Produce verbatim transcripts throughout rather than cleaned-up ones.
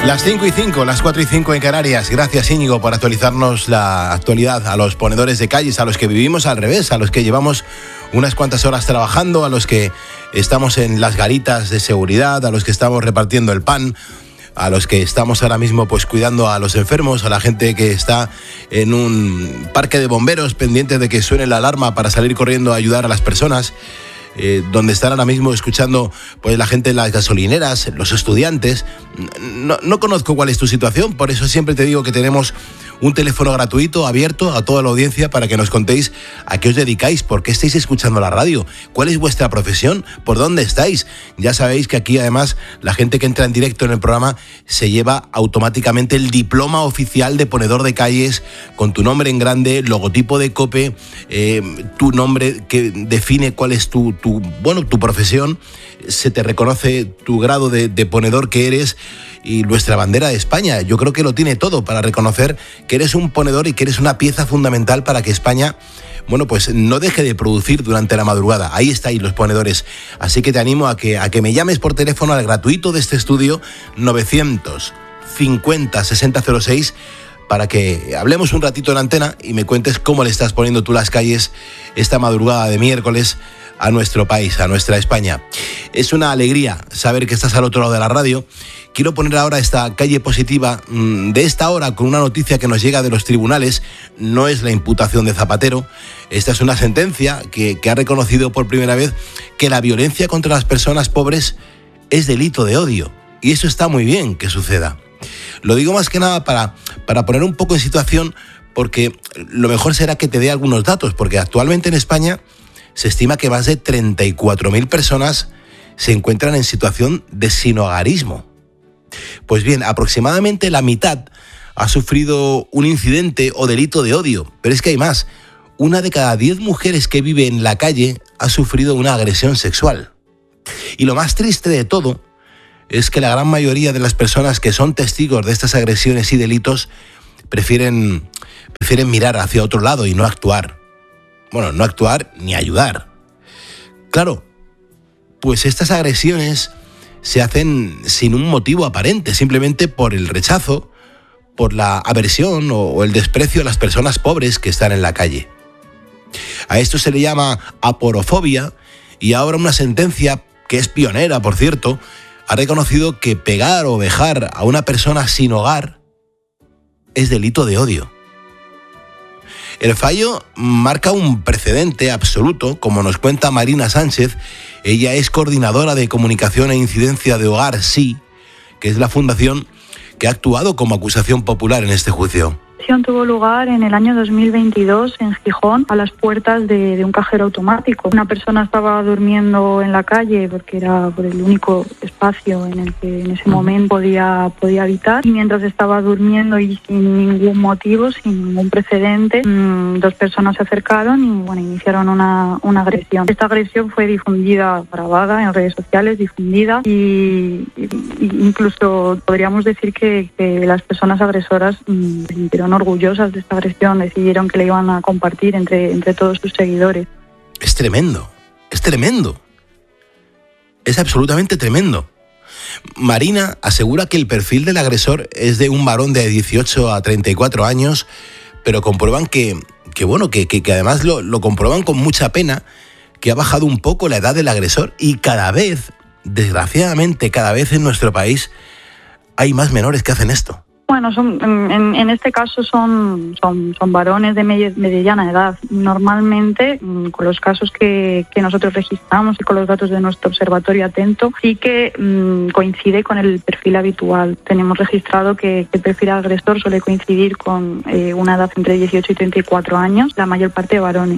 Las cinco y cinco, las cuatro y cinco en Canarias. Gracias, Íñigo, por actualizarnos la actualidad a los ponedores de calles, a los que vivimos al revés, a los que llevamos unas cuantas horas trabajando, a los que estamos en las garitas de seguridad, a los que estamos repartiendo el pan, a los que estamos ahora mismo pues cuidando a los enfermos, a la gente que está en un parque de bomberos pendiente de que suene la alarma para salir corriendo a ayudar a las personas. Eh, donde están ahora mismo escuchando pues la gente en las gasolineras, los estudiantes. No, no conozco cuál es tu situación, por eso siempre te digo que tenemos un teléfono gratuito, abierto a toda la audiencia para que nos contéis a qué os dedicáis, por qué estáis escuchando la radio, cuál es vuestra profesión, por dónde estáis. Ya sabéis que aquí además la gente que entra en directo en el programa se lleva automáticamente el diploma oficial de ponedor de calles con tu nombre en grande, logotipo de COPE, eh, tu nombre que define cuál es tu, tu, bueno, tu profesión, se te reconoce tu grado de, de ponedor que eres y nuestra bandera de España. Yo creo que lo tiene todo para reconocer que eres un ponedor y que eres una pieza fundamental para que España, bueno, pues no deje de producir durante la madrugada. Ahí estáis los ponedores. Así que te animo a que, a que me llames por teléfono al gratuito de este estudio novecientos cincuenta sesenta cero seis para que hablemos un ratito en la antena y me cuentes cómo le estás poniendo tú las calles esta madrugada de miércoles a nuestro país, a nuestra España. Es una alegría saber que estás al otro lado de la radio. Quiero poner ahora esta calle positiva de esta hora con una noticia que nos llega de los tribunales. No es la imputación de Zapatero. Esta es una sentencia que, que ha reconocido por primera vez que la violencia contra las personas pobres es delito de odio. Y eso está muy bien que suceda. Lo digo más que nada para, para poner un poco en situación, porque lo mejor será que te dé algunos datos, porque actualmente en España se estima que más de treinta y cuatro mil personas se encuentran en situación de sinhogarismo. Pues bien, aproximadamente la mitad ha sufrido un incidente o delito de odio, pero es que hay más. Una de cada diez mujeres que vive en la calle ha sufrido una agresión sexual. Y lo más triste de todo es que la gran mayoría de las personas que son testigos de estas agresiones y delitos prefieren, prefieren mirar hacia otro lado y no actuar. Bueno, no actuar ni ayudar. Claro, pues estas agresiones se hacen sin un motivo aparente, simplemente por el rechazo, por la aversión o, o el desprecio a las personas pobres que están en la calle. A esto se le llama aporofobia y ahora una sentencia, que es pionera, por cierto, ha reconocido que pegar o vejar a una persona sin hogar es delito de odio. El fallo marca un precedente absoluto, como nos cuenta Marina Sánchez. Ella es coordinadora de comunicación e incidencia de Hogar Sí, que es la fundación que ha actuado como acusación popular en este juicio. La acción tuvo lugar en el año dos mil veintidós en Gijón, a las puertas de, de un cajero automático. Una persona estaba durmiendo en la calle porque era por el único espacio en el que en ese momento podía, podía habitar. Y mientras estaba durmiendo y sin ningún motivo, sin ningún precedente, mmm, dos personas se acercaron y bueno, iniciaron una, una agresión. Esta agresión fue difundida, grabada en redes sociales, difundida y, y incluso podríamos decir que, que las personas agresoras mmm, se sintieron orgullosas de esta agresión, decidieron que la iban a compartir entre, entre todos sus seguidores. Es tremendo, es tremendo. Es absolutamente tremendo. Marina asegura que el perfil del agresor es de un varón de dieciocho a treinta y cuatro años, pero comprueban que, que bueno, que, que, que además lo, lo comprueban con mucha pena, que ha bajado un poco la edad del agresor y cada vez, desgraciadamente, cada vez en nuestro país hay más menores que hacen esto. Bueno, son, en, en este caso son, son, son varones de mediana edad. Normalmente, con los casos que, que nosotros registramos y con los datos de nuestro observatorio atento, sí que mmm, coincide con el perfil habitual. Tenemos registrado que, que el perfil agresor suele coincidir con eh, una edad entre dieciocho y treinta y cuatro años, la mayor parte de varones.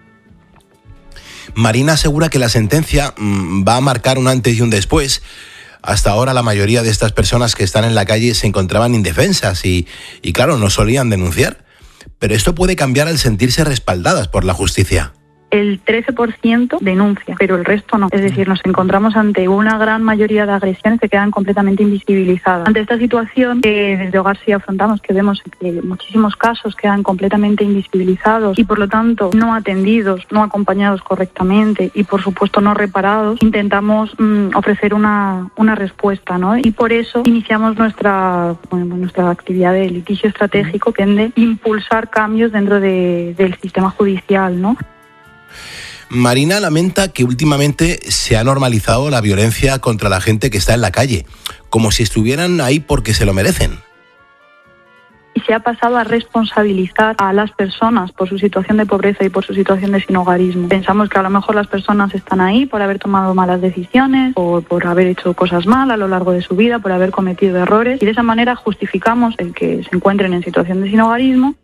Marina asegura que la sentencia mmm, va a marcar un antes y un después. Hasta ahora la mayoría de estas personas que están en la calle se encontraban indefensas y, y claro, no solían denunciar. Pero esto puede cambiar al sentirse respaldadas por la justicia. el trece por ciento denuncia, pero el resto no. Es decir, nos encontramos ante una gran mayoría de agresiones que quedan completamente invisibilizadas. Ante esta situación, eh, desde Hogar Sí afrontamos que vemos que muchísimos casos quedan completamente invisibilizados y por lo tanto no atendidos, no acompañados correctamente y por supuesto no reparados. Intentamos mmm, ofrecer una, una respuesta, ¿no? Y por eso iniciamos nuestra, bueno, nuestra actividad de litigio estratégico que de impulsar cambios dentro de, del sistema judicial, ¿no? Marina lamenta que últimamente se ha normalizado la violencia contra la gente que está en la calle, como si estuvieran ahí porque se lo merecen. Y se ha pasado a responsabilizar a las personas por su situación de pobreza y por su situación de sinhogarismo. Pensamos que a lo mejor las personas están ahí por haber tomado malas decisiones o por haber hecho cosas mal a lo largo de su vida, por haber cometido errores, y de esa manera justificamos el que se encuentren en situación de sinhogarismo.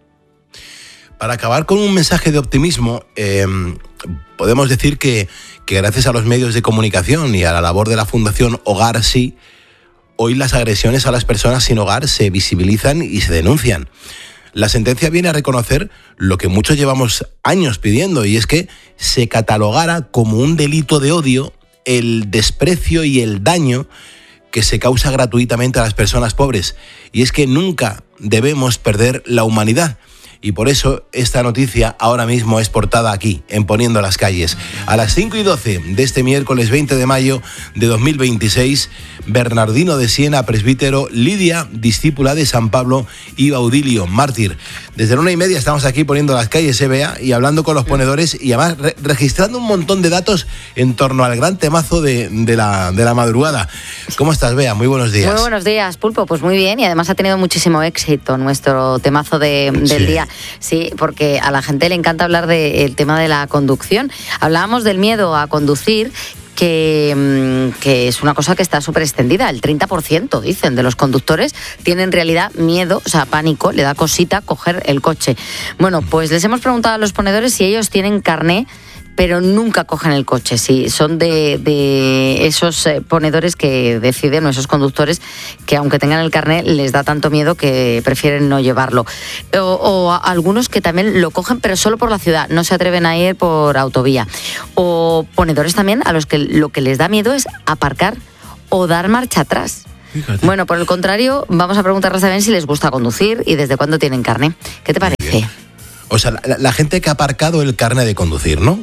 Para acabar con un mensaje de optimismo, eh, podemos decir que, que gracias a los medios de comunicación y a la labor de la Fundación Hogar Sí, hoy las agresiones a las personas sin hogar se visibilizan y se denuncian. La sentencia viene a reconocer lo que muchos llevamos años pidiendo, y es que se catalogara como un delito de odio el desprecio y el daño que se causa gratuitamente a las personas pobres. Y es que nunca debemos perder la humanidad. Y por eso esta noticia ahora mismo es portada aquí, en Poniendo las Calles. A las cinco y doce de este miércoles veinte de mayo de dos mil veintiséis, Bernardino de Siena, presbítero, Lidia, discípula de San Pablo, y Baudilio, mártir. Desde la una y media estamos aquí poniendo las calles, ¿eh, Bea? Y hablando con los ponedores y además re- registrando un montón de datos en torno al gran temazo de, de, la, de la madrugada. ¿Cómo estás, Bea? Muy buenos días. Muy buenos días, Pulpo. Pues muy bien, y además ha tenido muchísimo éxito nuestro temazo de, del sí. día. Sí, porque a la gente le encanta hablar del tema de la conducción. Hablábamos del miedo a conducir, que, que es una cosa que está súper extendida. El treinta por ciento, dicen, de los conductores tienen en realidad miedo, o sea, pánico, le da cosita coger el coche. Bueno, pues les hemos preguntado a los ponedores si ellos tienen carné, pero nunca cogen el coche. Sí, son de, de esos ponedores que deciden, o esos conductores que aunque tengan el carnet les da tanto miedo que prefieren no llevarlo. O, o algunos que también lo cogen pero solo por la ciudad, no se atreven a ir por autovía. O ponedores también a los que lo que les da miedo es aparcar o dar marcha atrás. Fíjate. Bueno, por el contrario, vamos a preguntarles también si les gusta conducir y desde cuándo tienen carnet. ¿Qué te parece? O sea, la, la gente que ha aparcado el carnet de conducir, ¿no?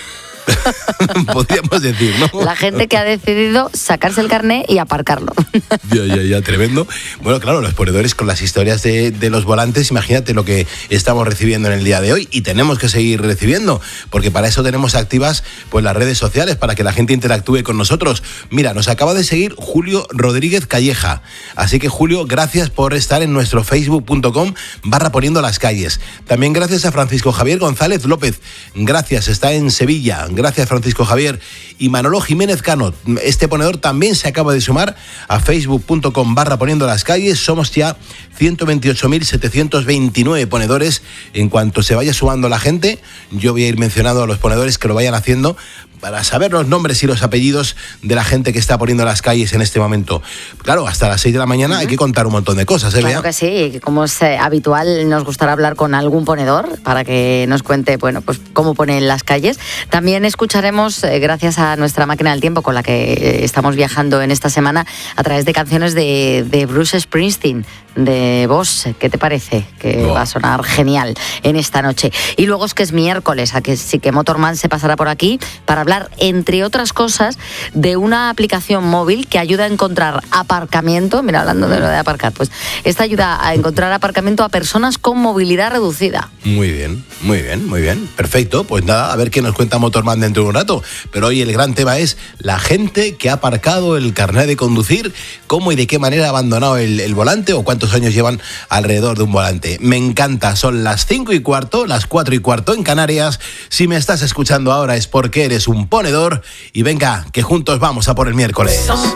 Podríamos decir, ¿no? La gente que ha decidido sacarse el carné y aparcarlo. Ya, ya, ya, tremendo. Bueno, claro, los ponedores con las historias de, de los volantes, imagínate lo que estamos recibiendo en el día de hoy, y tenemos que seguir recibiendo, porque para eso tenemos activas pues las redes sociales, para que la gente interactúe con nosotros. Mira, nos acaba de seguir Julio Rodríguez Calleja. Así que, Julio, gracias por estar en nuestro facebook punto com barra poniendo las calles. También gracias a Francisco Javier González López. Gracias, está en Sevilla. Gracias, Francisco Javier. Y Manolo Jiménez Cano, este ponedor también se acaba de sumar a facebook punto com barra poniendo las calles. Somos ya ciento veintiocho mil setecientos veintinueve ponedores. En cuanto se vaya sumando la gente, yo voy a ir mencionando a los ponedores que lo vayan haciendo, para saber los nombres y los apellidos de la gente que está poniendo las calles en este momento. Claro, hasta las seis de la mañana uh-huh. hay que contar un montón de cosas, ¿eh, Claro Bea? que sí, como es eh, habitual, nos gustará hablar con algún ponedor para que nos cuente, bueno, pues cómo ponen las calles. También escucharemos, eh, gracias a nuestra máquina del tiempo con la que eh, estamos viajando en esta semana, a través de canciones de, de Bruce Springsteen, de Boss. ¿Qué te parece? Que oh. va a sonar genial en esta noche. Y luego es que es miércoles, a que sí que Motorman se pasará por aquí para hablar, entre otras cosas, de una aplicación móvil que ayuda a encontrar aparcamiento. Mira, hablando de lo de aparcar, pues esta ayuda a encontrar aparcamiento a personas con movilidad reducida. Muy bien, muy bien, muy bien. Perfecto, pues nada, a ver qué nos cuenta Motorman dentro de un rato. Pero hoy el gran tema es la gente que ha aparcado el carnet de conducir, cómo y de qué manera ha abandonado el, el volante, o cuántos años llevan alrededor de un volante. Me encanta, son las cinco y cuarto, las cuatro y cuarto en Canarias. Si me estás escuchando ahora es porque eres un ponedor, y venga, que juntos vamos a por el miércoles.